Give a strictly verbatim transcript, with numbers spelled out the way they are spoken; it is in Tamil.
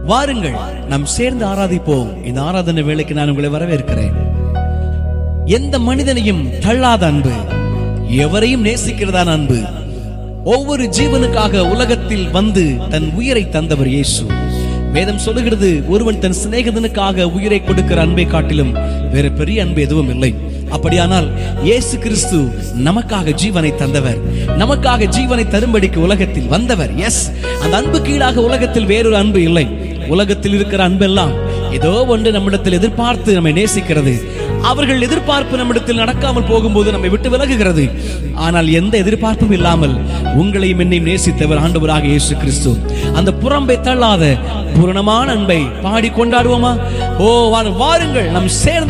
வாருங்கள் நாம் சேர்ந்து ஆராதிப்போம். இந்த ஆராதனை வேளைக்கு நான் உங்களை வரவேற்கிறேன். எந்த மனிதனையும் தள்ளாத அன்பு, எவரையும் நேசிக்கிறதான அன்பு, ஒவ்வொரு ஜீவனுக்காக உலகத்தில் வந்து தன் உயிரை தந்தவர் இயேசு. வேதம் சொல்லுகிறது, ஒருவன் தன் சிநேகிதனுக்காக உயிரை கொடுக்கிற அன்பை காட்டிலும் வேற பெரிய அன்பு எதுவும் இல்லை. அப்படியானால் இயேசு கிறிஸ்து நமக்காக ஜீவனை தந்தவர், நமக்காக ஜீவனை தரும்படிக்கு உலகத்தில் வந்தவர். எஸ், அந்த அன்பு கீழாக உலகத்தில் வேறொரு அன்பு இல்லை. உலகத்தில் இருக்கிற அன்பெல்லாம் ஏதோ ஒன்று நம்மிடத்தில் எதிர்பார்த்து நம்மை நேசிக்கிறது. அவர்கள் எதிர்பார்ப்பு நம்மிடத்தில் நடக்காமல் போகும்போது நம்மை விட்டு விலகுகிறது. ஆனால் எந்த எதிர்பார்ப்பும் இல்லாமல் உங்களையும் என்னையும் நேசித்தவர் ஆண்டவராக இயேசு கிறிஸ்து. அந்த புறம்பை தள்ளாத பூரணமான அன்பை பாடி கொண்டாடுவோமா? ஓ வாருங்கள், நம் சேர்ந்து